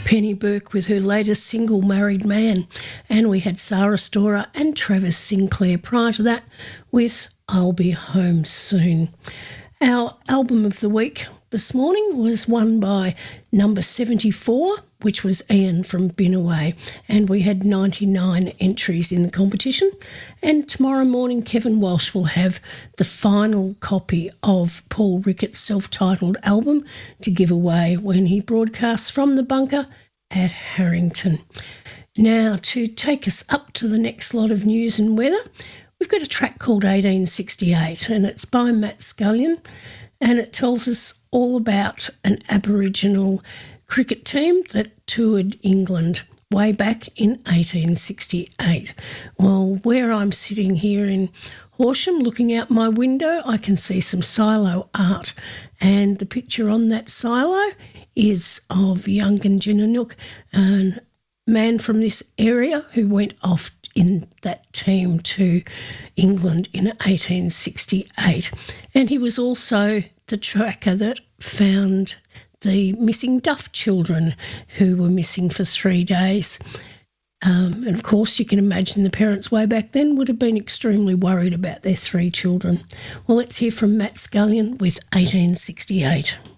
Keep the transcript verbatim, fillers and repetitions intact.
Penny Burke with her latest single, Married Man. And we had Sarah Storer and Travis Sinclair prior to that with I'll Be Home Soon. Our album of the week this morning was won by number seventy-four, which was Ian from Binaway, and we had ninety-nine entries in the competition. And tomorrow morning, Kevin Walsh will have the final copy of Paul Ricketts' self-titled album to give away when he broadcasts from the bunker at Harrington. Now, to take us up to the next lot of news and weather, we've got a track called eighteen sixty-eight, and it's by Matt Scullion, and it tells us all about an Aboriginal cricket team that toured England way back in eighteen sixty-eight. Well, where I'm sitting here in Horsham looking out my window, I can see some silo art, and the picture on that silo is of Yungan Jinanook, a man from this area who went off in that team to England in eighteen sixty-eight. And he was also the tracker that found the missing Duff children who were missing for three days. Um, and of course, you can imagine the parents way back then would have been extremely worried about their three children. Well, let's hear from Matt Scullion with eighteen sixty-eight.